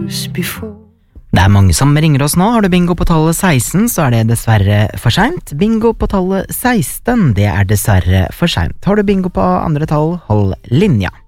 used before. Det mange som ringer oss nå. Har du bingo på tallet 16, så det dessverre for sent. Bingo på tallet 16, det dessverre for sent. Har du bingo på andre tall, hold linja.